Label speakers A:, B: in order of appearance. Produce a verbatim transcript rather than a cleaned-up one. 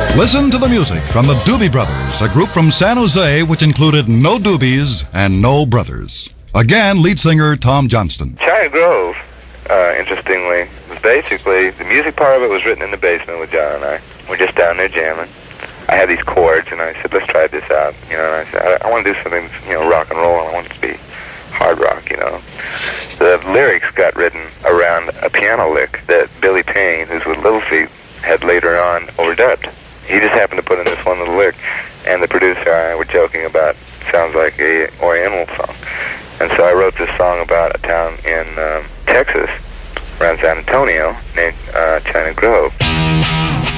A: Listen to the music from the Doobie Brothers, a group from San Jose which included no Doobies and no brothers. Again, lead singer Tom Johnston.
B: China Grove, uh, interestingly, was basically, the music part of it was written in the basement with John and I. We're just down there jamming. I had these chords, and I said, let's try this out. You know, and I said, I, I want to do something, you know, rock and roll, and I want it to be hard rock, you know. The lyrics got written around a piano lick that Billy Payne, who's with Little Feat, had later on overdubbed. He just happened to put in this one little lick, and the producer and I were joking about, sounds like a Oriental song. And so I wrote this song about a town in um, Texas, around San Antonio, named uh, China Grove.